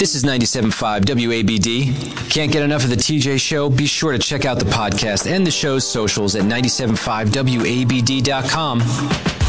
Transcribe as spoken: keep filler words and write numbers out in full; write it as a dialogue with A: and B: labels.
A: This is ninety-seven point five W A B D. Can't get enough of the T J Show? Be sure to check out the podcast and the show's socials at nine seven five W A B D dot com.